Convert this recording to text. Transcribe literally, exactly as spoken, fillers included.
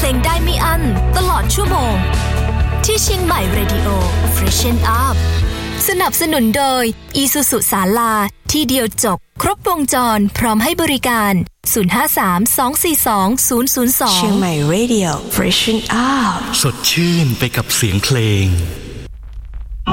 งได้ไม่อั้นตลอดชั่วโมงที่เชียงใหม่ Radio Freshen Up สนับสนุนโดย Isuzu ศาลาที่เดียวจบครบวงจรพร้อมให้บริการศูนย์ ห้า สาม สอง สี่ สอง ศูนย์ ศูนย์ สองเชียงใหม่ Radio Freshen Up สดชื่นไปกับเสียงเพลง